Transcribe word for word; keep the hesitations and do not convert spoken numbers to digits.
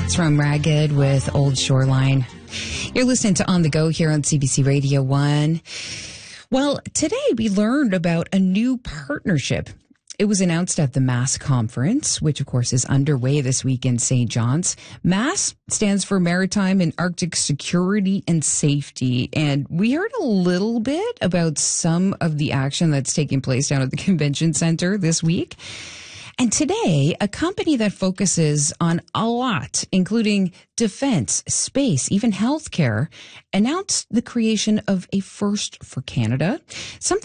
It's from Ragged with Old Shoreline. You're listening to On the Go here on C B C Radio one. Well, today we learned about a new partnership. It was announced at the MASS conference, which of course is underway this week in Saint John's. MASS stands for Maritime and Arctic Security and Safety. And we heard a little bit about some of the action that's taking place down at the convention center this week. And today, a company that focuses on a lot, including defense, space, even healthcare, announced the creation of a first for Canada, something